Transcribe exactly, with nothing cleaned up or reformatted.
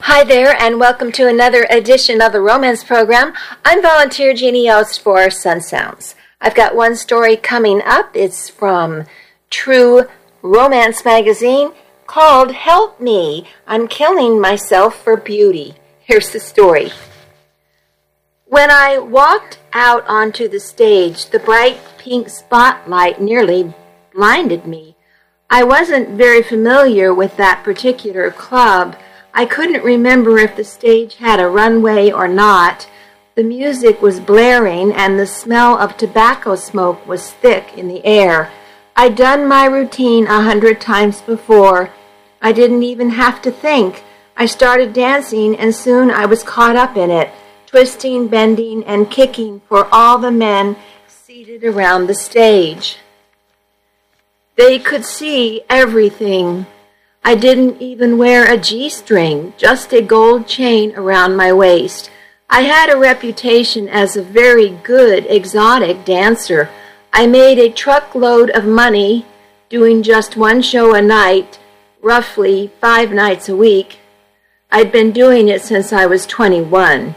Hi there, and welcome to another edition of the Romance Program. I'm volunteer Jeannie Yost for Sun Sounds. I've got one story coming up. It's from True Romance Magazine called Help Me, I'm Killing Myself for Beauty. Here's the story. When I walked out onto the stage, the bright pink spotlight nearly blinded me. I wasn't very familiar with that particular club. I couldn't remember if the stage had a runway or not. The music was blaring and the smell of tobacco smoke was thick in the air. I'd done my routine a hundred times before. I didn't even have to think. I started dancing and soon I was caught up in it, twisting, bending, and kicking for all the men seated around the stage. They could see everything. I didn't even wear a G-string, just a gold chain around my waist. I had a reputation as a very good, exotic dancer. I made a truckload of money doing just one show a night, roughly five nights a week. I'd been doing it since I was twenty-one.